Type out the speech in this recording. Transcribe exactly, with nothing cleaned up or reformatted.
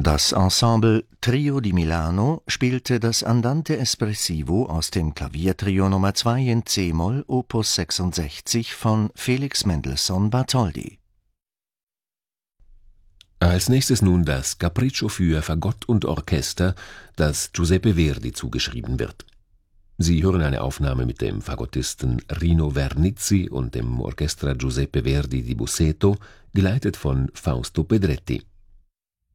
Das Ensemble Trio di Milano spielte das Andante espressivo aus dem Klaviertrio Nummer zwei in c-Moll Opus sechsundsechzig von Felix Mendelssohn Bartholdy. Als nächstes nun das Capriccio für Fagott und Orchester, das Giuseppe Verdi zugeschrieben wird. Sie hören eine Aufnahme mit dem Fagottisten Rino Vernizzi und dem Orchestra Giuseppe Verdi di Busseto, geleitet von Fausto Pedretti.